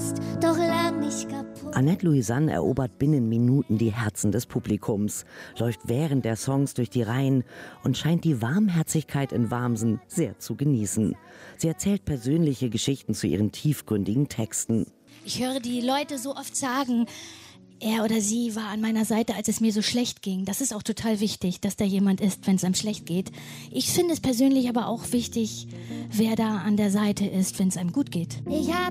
geputzt, doch lang nicht kaputt. Annette Louisanne erobert binnen Minuten die Herzen des Publikums, läuft während der Songs durch die Reihen und scheint die Warmherzigkeit in Wamsen sehr zu genießen. Sie erzählt persönliche Geschichten zu ihren tiefgründigen Texten. Ich höre die Leute so oft sagen, er oder sie war an meiner Seite, als es mir so schlecht ging. Das ist auch total wichtig, dass da jemand ist, wenn es einem schlecht geht. Ich finde es persönlich aber auch wichtig, wer da an der Seite ist, wenn es einem gut geht. Ich hab